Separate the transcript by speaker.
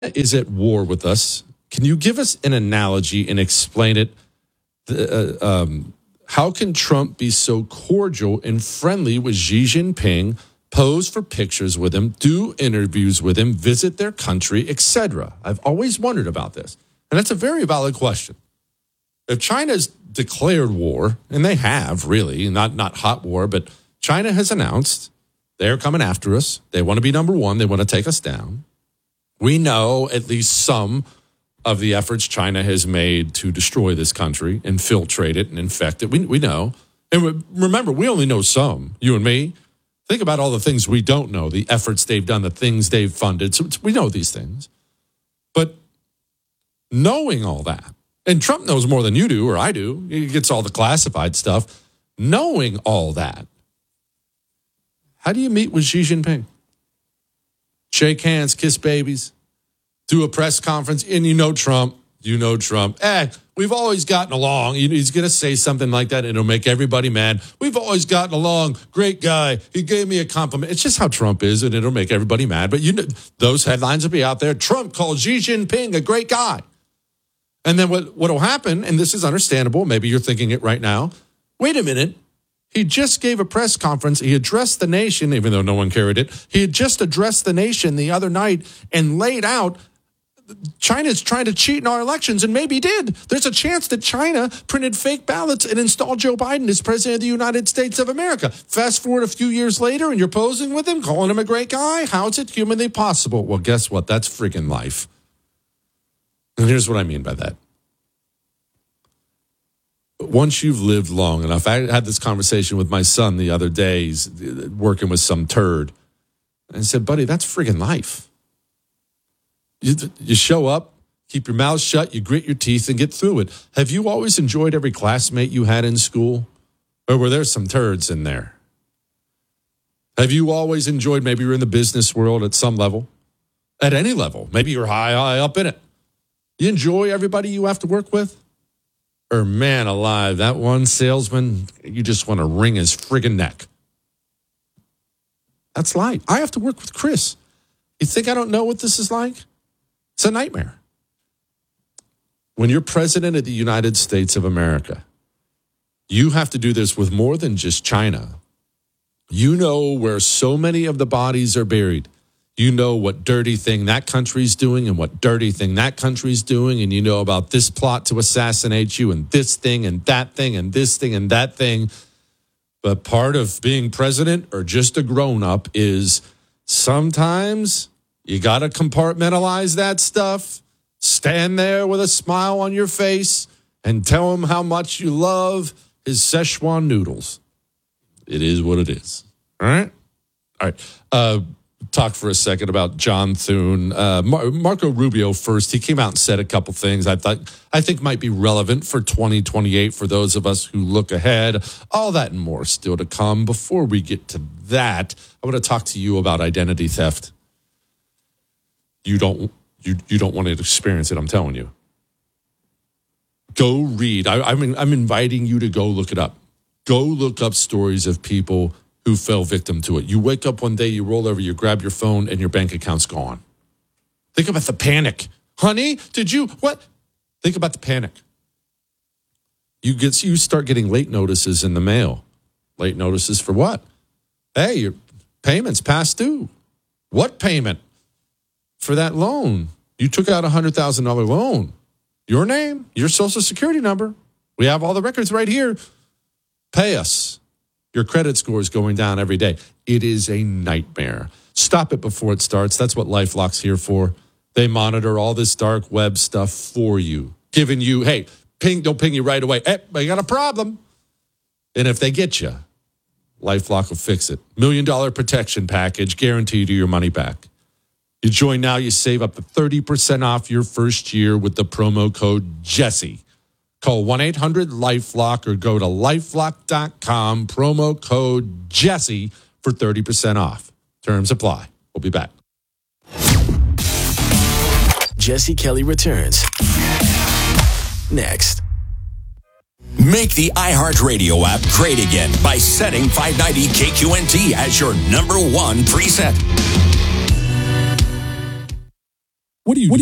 Speaker 1: Is at war with us. Can you give us an analogy and explain it? How can Trump be so cordial and friendly with Xi Jinping, pose for pictures with him, do interviews with him, visit their country, etc.? I've always wondered about this. And that's a very valid question. If China's declared war, and they have really, not hot war, but China has announced they're coming after us. They want to be number one. They want to take us down. We know at least some of the efforts China has made to destroy this country, infiltrate it, and infect it. We know. And remember, we only know some, you and me. Think about all the things we don't know, the efforts they've done, the things they've funded. So we know these things. But knowing all that, and Trump knows more than you do or I do. He gets all the classified stuff. Knowing all that, how do you meet with Xi Jinping? Shake hands, kiss babies, do a press conference, and you know Trump. We've always gotten along. He's going to say something like that, and it'll make everybody mad. We've always gotten along. Great guy. He gave me a compliment. It's just how Trump is, and it'll make everybody mad. But those headlines will be out there. Trump called Xi Jinping a great guy. And then what will happen, and this is understandable, maybe you're thinking it right now, wait a minute. He just gave a press conference. He addressed the nation, even though no one carried it. He had just addressed the nation the other night and laid out China's trying to cheat in our elections, and maybe did. There's a chance that China printed fake ballots and installed Joe Biden as president of the United States of America. Fast forward a few years later, and you're posing with him, calling him a great guy. How is it humanly possible? Well, guess what? That's friggin' life. And here's what I mean by that. Once you've lived long enough, I had this conversation with my son the other day. He's working with some turd. And I said, buddy, that's friggin' life. You show up, keep your mouth shut, you grit your teeth and get through it. Have you always enjoyed every classmate you had in school? Or were there some turds in there? Have you always enjoyed, maybe you're in the business world at some level, at any level, maybe you're high up in it. You enjoy everybody you have to work with? Or man alive, that one salesman, you just want to wring his friggin' neck. That's life. I have to work with Chris. You think I don't know what this is like? It's a nightmare. When you're president of the United States of America, you have to do this with more than just China. You know where so many of the bodies are buried. You know what dirty thing that country's doing and what dirty thing that country's doing. And you know about this plot to assassinate you and this thing and that thing and this thing and that thing. But part of being president or just a grown-up is sometimes you got to compartmentalize that stuff, stand there with a smile on your face, and tell him how much you love his Szechuan noodles. It is what it is. All right? All right. Talk for a second about John Thune. Marco Rubio first. He came out and said a couple things I think might be relevant for 2028 for those of us who look ahead. All that and more still to come. Before we get to that, I want to talk to you about identity theft. You don't want to experience it, I'm telling you. Go read. I'm inviting you to go look it up. Go look up stories of people who fell victim to it. You wake up one day, you roll over, you grab your phone, and your bank account's gone. Think about the panic. Honey, what? Think about the panic. You start getting late notices in the mail. Late notices for what? Hey, your payment's past due. What payment? For that loan. You took out a $100,000 loan. Your name, your social security number. We have all the records right here. Pay us. Your credit score is going down every day. It is a nightmare. Stop it before it starts. That's what LifeLock's here for. They monitor all this dark web stuff for you, giving you, hey, they'll ping you right away. Hey, I got a problem. And if they get you, LifeLock will fix it. $1 million protection package, guaranteed you your money back. You join now, you save up to 30% off your first year with the promo code Jesse. Call 1-800-LifeLock or go to LifeLock.com, promo code Jesse for 30% off. Terms apply. We'll be back.
Speaker 2: Jesse Kelly returns next.
Speaker 3: Make the iHeartRadio app great again by setting 590 KQNT as your number one preset.
Speaker 4: What do you